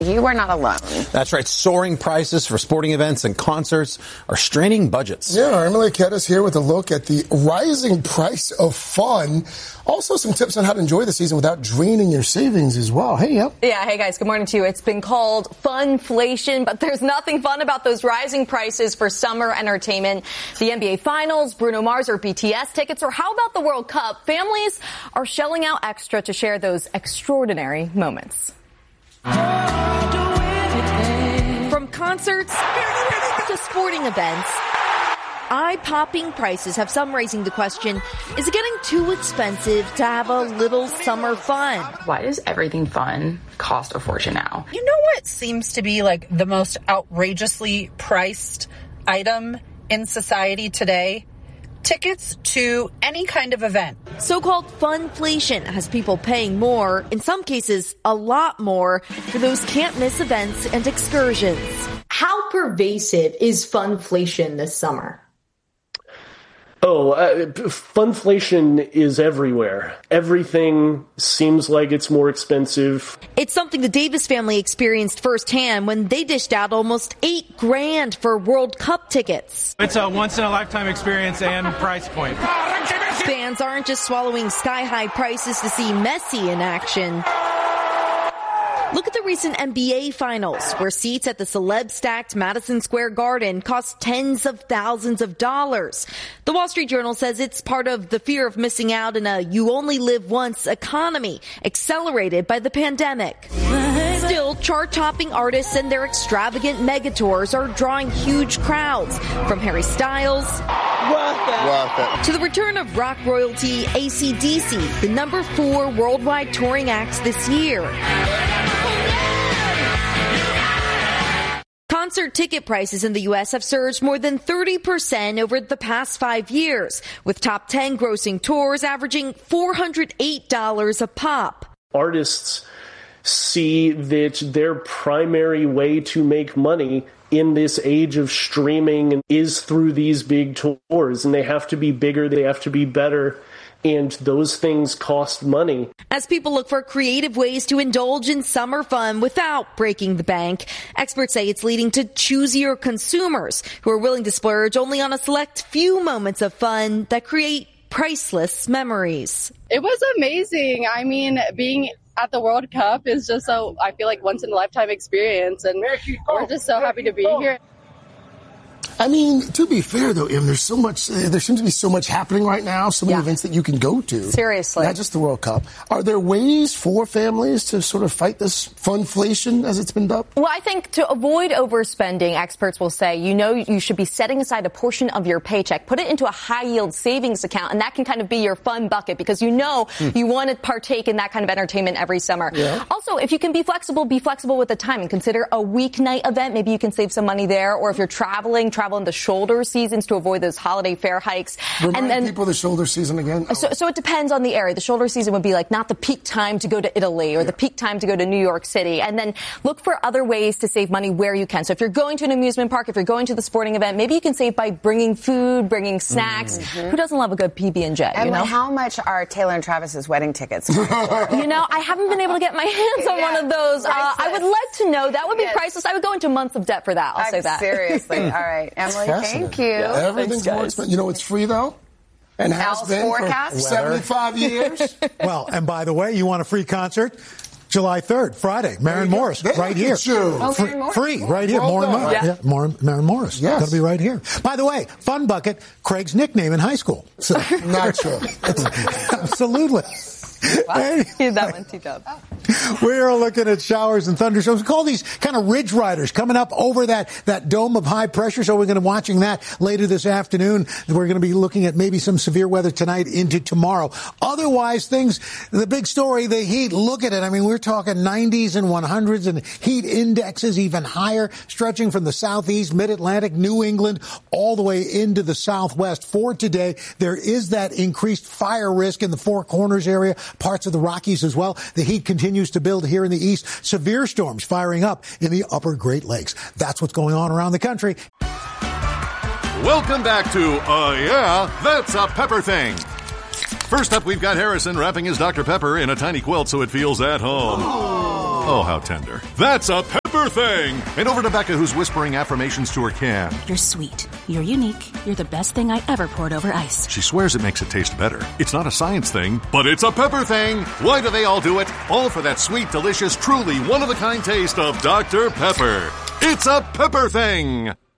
You are not alone. That's right. Soaring prices for sporting events and concerts are straining budgets. Yeah, Emily Kedis here with a look at the rising price of fun. Also, some tips on how to enjoy the season without draining your savings as well. Hey, yeah. Yeah, hey guys, good morning to you. It's been called funflation, but there's nothing fun about those rising prices for summer entertainment. The NBA Finals, Bruno Mars or BTS tickets, or how about the World Cup? Families are shelling out extra to share those extraordinary moments. From concerts to sporting events, eye-popping prices have some raising the question, is it getting too expensive to have a little summer fun? Why does everything fun cost a fortune now? You know what seems to be like the most outrageously priced item in society today? Tickets to any kind of event. So-called funflation has people paying more, in some cases a lot more, for those can't-miss events and excursions. How pervasive is funflation this summer? Funflation is everywhere. Everything seems like it's more expensive. It's something the Davis family experienced firsthand when they dished out almost $8,000 for World Cup tickets. It's a once-in-a-lifetime experience and price point. Fans aren't just swallowing sky-high prices to see Messi in action. Look at the recent NBA Finals, where seats at the celeb-stacked Madison Square Garden cost tens of thousands of dollars. The Wall Street Journal says it's part of the fear of missing out in a you-only-live-once economy, accelerated by the pandemic. Still, chart-topping artists and their extravagant megatours are drawing huge crowds, from Harry Styles to the return of rock royalty AC/DC, the number 4 worldwide touring acts this year. Concert ticket prices in the U.S. have surged more than 30% over the past 5 years, with top 10 grossing tours averaging $408 a pop. Artists see that their primary way to make money in this age of streaming is through these big tours, and they have to be bigger, they have to be better, and those things cost money. As people look for creative ways to indulge in summer fun without breaking the bank, experts say it's leading to choosier consumers who are willing to splurge only on a select few moments of fun that create priceless memories. It was amazing. I mean, being at the World Cup is just I feel like once in a lifetime experience, and we're just so happy to be here. I mean, to be fair, though, Em, there seems to be so much happening right now, so many events that you can go to. Seriously. Not just the World Cup. Are there ways for families to sort of fight this funflation, as it's been dubbed? Well, I think to avoid overspending, experts will say, you should be setting aside a portion of your paycheck, put it into a high-yield savings account, and that can kind of be your fun bucket because you want to partake in that kind of entertainment every summer. Yeah. Also, if you can be flexible with the time and consider a weeknight event. Maybe you can save some money there, or if you're travel in the shoulder seasons to avoid those holiday fare hikes. Remind people the shoulder season again. So it depends on the area. The shoulder season would be like not the peak time to go to Italy or the peak time to go to New York City. And then look for other ways to save money where you can. So if you're going to an amusement park, if you're going to the sporting event, maybe you can save by bringing food, bringing snacks. Mm-hmm. Who doesn't love a good PB&J? And how much are Taylor and Travis's wedding tickets? I haven't been able to get my hands on one of those. I would like to know. That would be priceless. I would go into months of debt for that. I'll say that. Seriously. All right. Emily, thank you. Yeah, everything's more expensive. It's free, though? And has been for 75 years? Well, and by the way, you want a free concert? July 3rd, Friday, Maren Morris, right here. Free, right here. Maren Morris. Yes. Going to be right here. By the way, Fun Bucket, Craig's nickname in high school. So. Not true. Absolutely. That one, T-Dub. We are looking at showers and thunderstorms. We call these kind of ridge riders coming up over that dome of high pressure. So we're going to be watching that later this afternoon. We're going to be looking at maybe some severe weather tonight into tomorrow. Otherwise, the big story, the heat, look at it. I mean, we're talking 90s and 100s and heat indexes even higher, stretching from the southeast, mid-Atlantic, New England, all the way into the southwest. For today, there is that increased fire risk in the Four Corners area, parts of the Rockies as well. The heat continues to build here in the east. Severe storms firing up in the upper Great Lakes. That's what's going on around the country. Welcome back to Yeah, That's a Pepper Thing. First up, we've got Harrison wrapping his Dr. Pepper in a tiny quilt so it feels at home. Oh, how tender. That's a Pepper thing. And over to Becca, who's whispering affirmations to her can. You're sweet. You're unique. You're the best thing I ever poured over ice. She swears it makes it taste better. It's not a science thing, but it's a Pepper thing. Why do they all do it? All for that sweet, delicious, truly one-of-a-kind taste of Dr. Pepper. It's a Pepper thing.